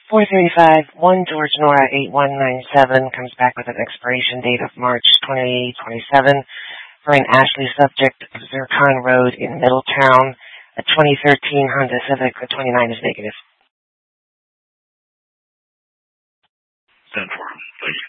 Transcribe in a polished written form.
435, 1 George Nora 8197 comes back with an expiration date of March 2027 for an Ashley subject of Zircon Road in Middletown. A 2013 Honda Civic. The 29 is negative. 10-4. Thank you.